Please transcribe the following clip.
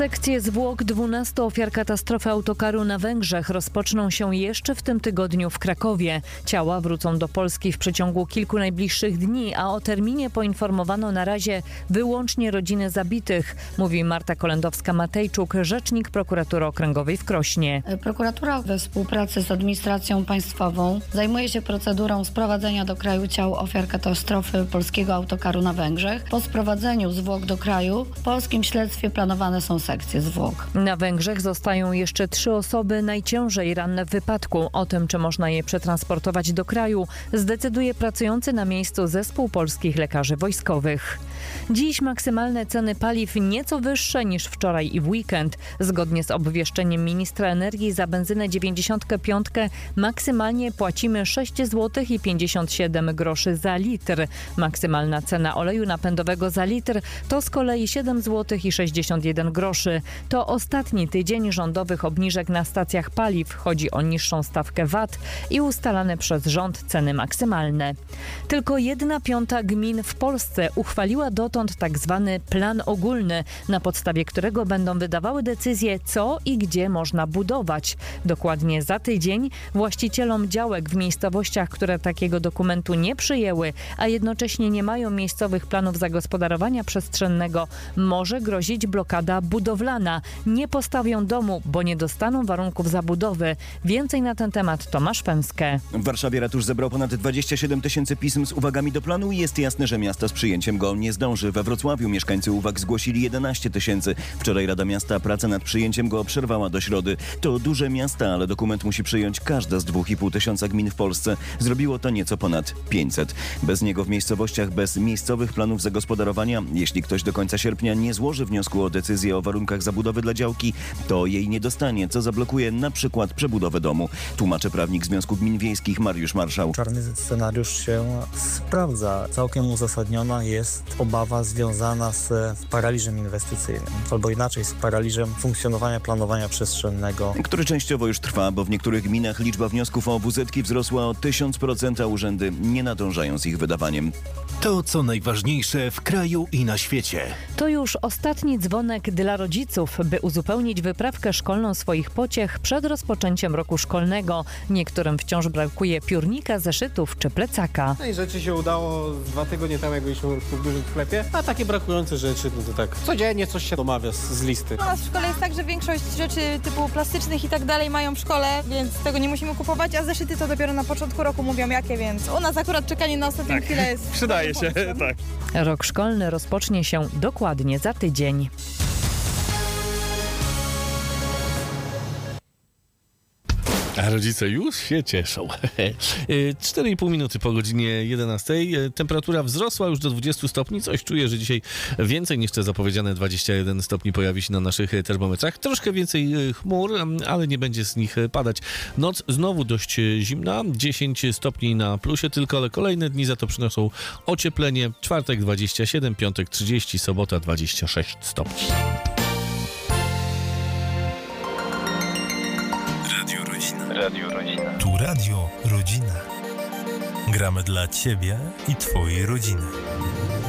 Sekcje zwłok 12 ofiar katastrofy autokaru na Węgrzech rozpoczną się jeszcze w tym tygodniu w Krakowie. Ciała wrócą do Polski w przeciągu kilku najbliższych dni, a o terminie poinformowano na razie wyłącznie rodziny zabitych, mówi Marta Kolendowska-Matejczuk, rzecznik Prokuratury Okręgowej w Krośnie. Prokuratura we współpracy z administracją państwową zajmuje się procedurą sprowadzenia do kraju ciał ofiar katastrofy polskiego autokaru na Węgrzech. Po sprowadzeniu zwłok do kraju w polskim śledztwie planowane są sekcje zwłok. Na Węgrzech zostają jeszcze 3 osoby najciężej ranne w wypadku. O tym, czy można je przetransportować do kraju, zdecyduje pracujący na miejscu zespół polskich lekarzy wojskowych. Dziś maksymalne ceny paliw nieco wyższe niż wczoraj i w weekend. Zgodnie z obwieszczeniem ministra energii za benzynę 95 maksymalnie płacimy 6 zł i 57 groszy za litr. Maksymalna cena oleju napędowego za litr to z kolei 7 zł i 61 groszy. To ostatni tydzień rządowych obniżek na stacjach paliw. Chodzi o niższą stawkę VAT i ustalane przez rząd ceny maksymalne. Tylko 1/5 gmin w Polsce uchwaliła dotąd tak zwany plan ogólny, na podstawie którego będą wydawały decyzje, co i gdzie można budować. Dokładnie za tydzień właścicielom działek w miejscowościach, które takiego dokumentu nie przyjęły, a jednocześnie nie mają miejscowych planów zagospodarowania przestrzennego, może grozić blokada budowlana. Nie postawią domu, bo nie dostaną warunków zabudowy. Więcej na ten temat Tomasz Pęskę. W Warszawie ratusz zebrał ponad 27 000 pism z uwagami do planu i jest jasne, że miasto z przyjęciem go nie zdąży. We Wrocławiu mieszkańcy uwag zgłosili 11 000. Wczoraj Rada Miasta pracę nad przyjęciem go przerwała do środy. To duże miasta, ale dokument musi przyjąć każda z 2,5 tysiąca gmin w Polsce. Zrobiło to nieco ponad 500. Bez niego w miejscowościach bez miejscowych planów zagospodarowania, jeśli ktoś do końca sierpnia nie złoży wniosku o decyzję o warunkach zabudowy dla działki, to jej nie dostanie, co zablokuje na przykład przebudowę domu. Tłumaczy prawnik Związku Gmin Wiejskich Mariusz Marszał. Czarny scenariusz się sprawdza. Całkiem uzasadniona jest obawa związana z paraliżem inwestycyjnym, albo inaczej z paraliżem funkcjonowania planowania przestrzennego, który częściowo już trwa, bo w niektórych gminach liczba wniosków o WZ-ki wzrosła o 1000%, a urzędy nie nadążają z ich wydawaniem. To, co najważniejsze w kraju i na świecie. To już ostatni dzwonek dla rodziców, by uzupełnić wyprawkę szkolną swoich pociech przed rozpoczęciem roku szkolnego. Niektórym wciąż brakuje piórnika, zeszytów czy plecaka. No i rzeczy się udało 2 tygodnie temu, jak byliśmy w dużym sklepie, a takie brakujące rzeczy, no to tak codziennie coś się domawia z listy. U nas w szkole jest tak, że większość rzeczy typu plastycznych i tak dalej mają w szkole, więc tego nie musimy kupować, a zeszyty to dopiero na początku roku mówią jakie, więc u nas akurat czekanie na ostatnią chwilę jest... Przydaje się, tak. Rok szkolny rozpocznie się dokładnie za tydzień. A rodzice już się cieszą. 4,5 minuty po godzinie 11. Temperatura wzrosła już do 20 stopni. Coś czuję, że dzisiaj więcej niż te zapowiedziane 21 stopni pojawi się na naszych termometrach. Troszkę więcej chmur, ale nie będzie z nich padać. Noc znowu dość zimna. 10 stopni na plusie tylko, ale kolejne dni za to przynoszą ocieplenie. Czwartek 27, piątek 30, sobota 26 stopni. Radio Rodzina. Tu Radio Rodzina. Gramy dla Ciebie i Twojej rodziny.